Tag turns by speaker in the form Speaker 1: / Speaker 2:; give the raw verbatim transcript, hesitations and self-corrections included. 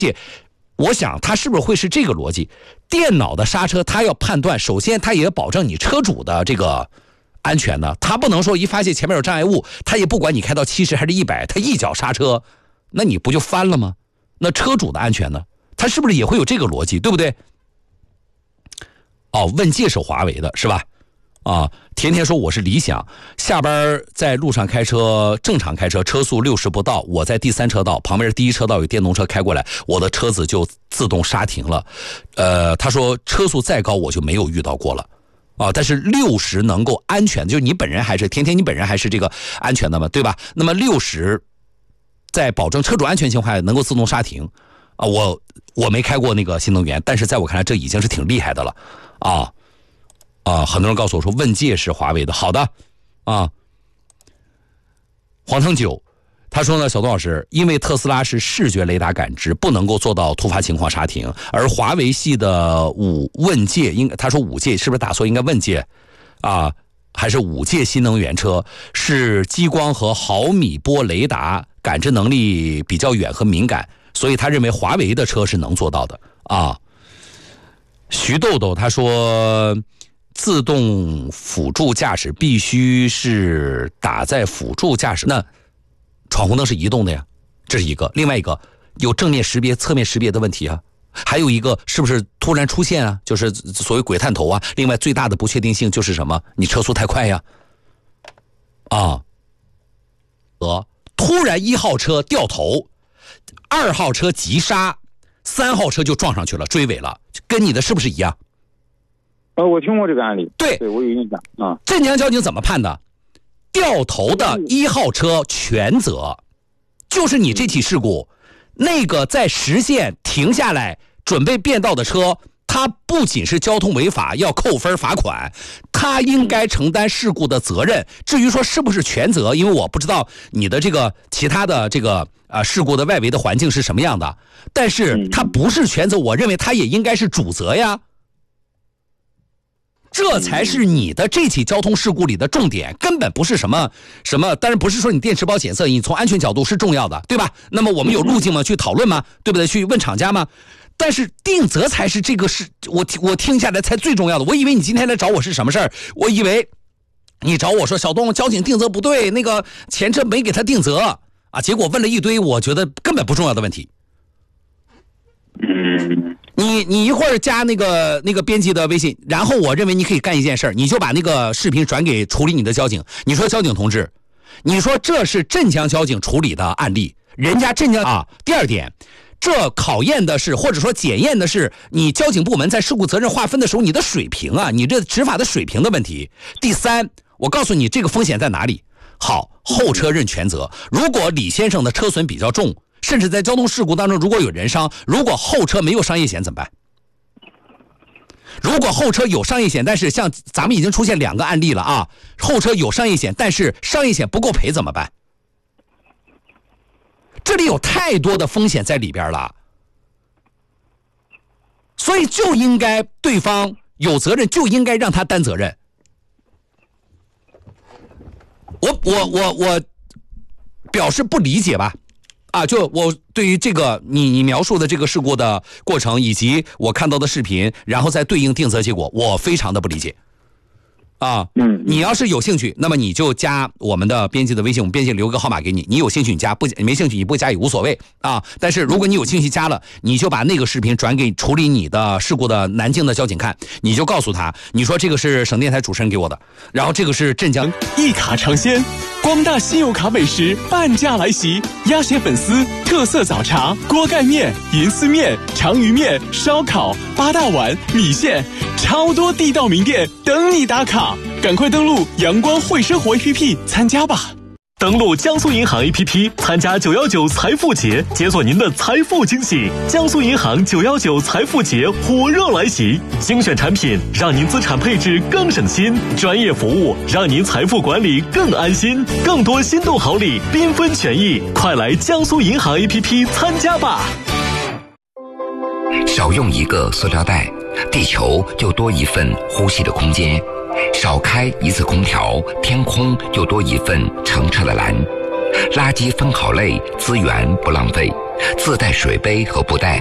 Speaker 1: 这我想他是不是会是这个逻辑？电脑的刹车，它要判断，首先它也要保证你车主的这个安全呢。它不能说一发现前面有障碍物，它也不管你开到七十还是一百，它一脚刹车，那你不就翻了吗？那车主的安全呢？它是不是也会有这个逻辑，对不对？哦，问界是华为的是吧？啊，甜甜说我是理想，下班在路上开车，正常开车，车速六十不到，我在第三车道，旁边第一车道有电动车开过来，我的车子就自动刹停了。呃，他说车速再高我就没有遇到过了。啊，但是六十能够安全，就是你本人还是甜甜，你本人还是这个安全的嘛，对吧？那么六十在保证车主安全情况下能够自动刹停啊，我我没开过那个新能源，但是在我看来这已经是挺厉害的了啊。啊，很多人告诉我说问界是华为的，好的，啊，黄藤酒，他说呢，小东老师，因为特斯拉是视觉雷达感知，不能够做到突发情况刹停，而华为系的五问界，应他说五界是不是打错？应该问界啊，还是五界新能源车是激光和毫米波雷达感知能力比较远和敏感，所以他认为华为的车是能做到的啊。徐豆豆他说，自动辅助驾驶必须是打在辅助驾驶，那闯红灯是移动的呀，这是一个。另外一个有正面识别、侧面识别的问题啊，还有一个是不是突然出现啊，就是所谓鬼探头啊。另外最大的不确定性就是什么？你车速太快呀，啊，呃，突然一号车掉头，二号车急刹，三号车就撞上去了，追尾了，跟你的是不是一样？
Speaker 2: 呃，我听过这个案例，
Speaker 1: 对，
Speaker 2: 对我有印象啊。
Speaker 1: 镇江交警怎么判的？掉头的一号车全责，就是你这起事故，那个在实线停下来准备变道的车，他不仅是交通违法要扣分罚款，他应该承担事故的责任。至于说是不是全责，因为我不知道你的这个其他的这个呃事故的外围的环境是什么样的，但是他不是全责，我认为他也应该是主责呀。这才是你的这起交通事故里的重点，根本不是什么什么，当然不是说你电池保险色，你从安全角度是重要的，对吧？那么我们有路径吗？去讨论吗？对不对？去问厂家吗？但是定责才是这个是我我听下来才最重要的。我以为你今天来找我是什么事儿？我以为你找我说小东，交警定责不对，那个前车没给他定责啊，结果问了一堆我觉得根本不重要的问题。
Speaker 2: 嗯。
Speaker 1: 你你一会儿加那个那个编辑的微信，然后我认为你可以干一件事，你就把那个视频转给处理你的交警。你说交警同志，你说这是镇江交警处理的案例，人家镇江啊。第二点，这考验的是或者说检验的是你交警部门在事故责任划分的时候你的水平啊，你这执法的水平的问题。第三，我告诉你这个风险在哪里。好，后车认全责。如果李先生的车损比较重，甚至在交通事故当中如果有人伤，如果后车没有商业险怎么办？如果后车有商业险，但是像咱们已经出现两个案例了啊，后车有商业险，但是商业险不够赔怎么办？这里有太多的风险在里边了，所以就应该对方有责任，就应该让他担责任。我我我我表示不理解吧。啊，就我对于这个你你描述的这个事故的过程，以及我看到的视频，然后再对应定责结果，我非常的不理解。啊，
Speaker 2: 嗯，
Speaker 1: 你要是有兴趣，那么你就加我们的编辑的微信，我们编辑留个号码给你。你有兴趣你加，不没兴趣你不加也无所谓啊。但是如果你有兴趣加了，你就把那个视频转给处理你的事故的南京的交警看，你就告诉他，你说这个是省电台主持人给我的，然后这个是镇江
Speaker 3: 一卡尝鲜，光大信用卡美食半价来袭，鸭血粉丝、特色早茶、锅盖面、银丝面、长鱼面、烧烤、八大碗、米线，超多地道名店等你打卡。赶快登录阳光汇生活 A P P 参加吧！登录江苏银行 A P P 参加九一九财富节，解锁您的财富惊喜。江苏银行九一九财富节火热来袭，精选产品让您资产配置更省心，专业服务让您财富管理更安心，更多心动好礼缤纷权益，快来江苏银行 A P P 参加吧！
Speaker 4: 少用一个塑料袋，地球就多一份呼吸的空间。少开一次空调，天空就多一份澄澈的蓝。垃圾分好类，资源不浪费。 自带水杯和布袋。